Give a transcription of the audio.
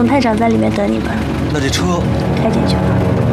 派长在里面等你们。 那这车开进去吧。